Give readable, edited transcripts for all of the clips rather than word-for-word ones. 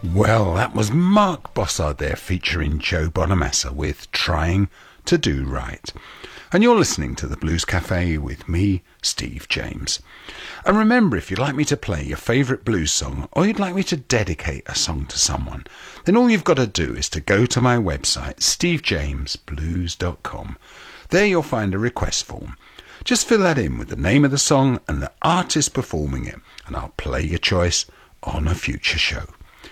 Well, that was Mark Bossard there featuring Joe Bonamassa with Trying to Do Right. And you're listening to the Blues Cafe with me, Steve James. And remember, if you'd like me to play your favourite blues song or you'd like me to dedicate a song to someone, then all you've got to do is to go to my website, stevejamesblues.com. There you'll find a request form. Just fill that in with the name of the song and the artist performing it, and I'll play your choice on a future show.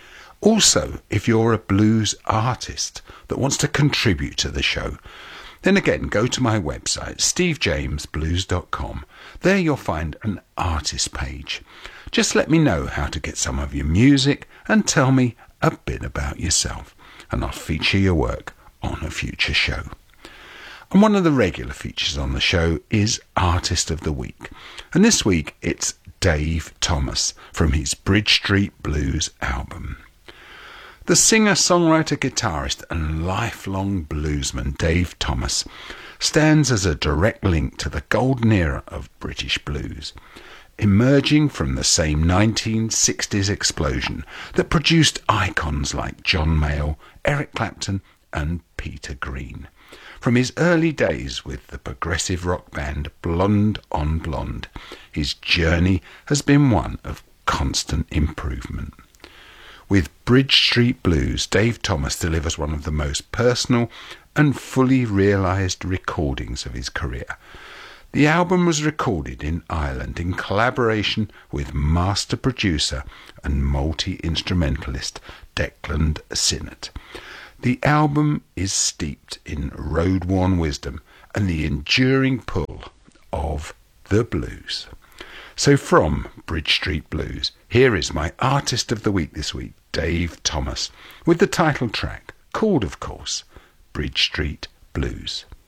Also, if you're a blues artist that wants to contribute to the show, then again go to my website, stevejamesblues.com. There you'll find an artist page. Just let me know how to get some of your music and tell me a bit about yourself, and I'll feature your work on a future show. And one of the regular features on the show is Artist of the Week. And this week it's Dave Thomas from his Bridge Street Blues album. The singer, songwriter, guitarist and lifelong bluesman Dave Thomas stands as a direct link to the golden era of British blues, emerging from the same 1960s explosion that produced icons like John Mayall, Eric Clapton and Peter Green. From his early days with the progressive rock band Blonde on Blonde, his journey has been one of constant improvement. With Bridge Street Blues, Dave Thomas delivers one of the most personal and fully realised recordings of his career. The album was recorded in Ireland in collaboration with master producer and multi-instrumentalist Declan Sinnott. The album is steeped in road-worn wisdom and the enduring pull of the blues. So from Bridge Street Blues, here is my Artist of the Week this week, Dave Thomas, with the title track, called, of course, Bridge Street Blues.